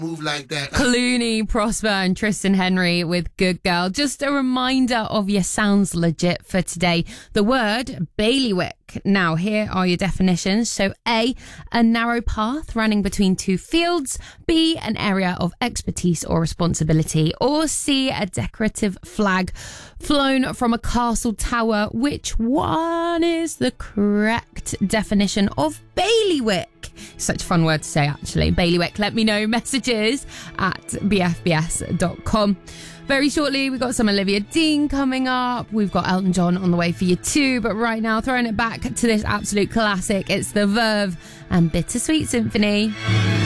Move like that. Clooney, Prosper and Tristan Henry with Good Girl. Just a reminder of your sounds legit for today. The word bailiwick. Now, here are your definitions. So A, a narrow path running between two fields. B, an area of expertise or responsibility. Or C, a decorative flag flown from a castle tower. Which one is the correct definition of bailiwick? Such a fun word to say, actually. Bailiwick. Let me know. Messages at bfbs.com. Very shortly, we've got some Olivia Dean coming up. We've got Elton John on the way for you too. But right now, throwing it back to this absolute classic. It's The Verve and Bittersweet Symphony.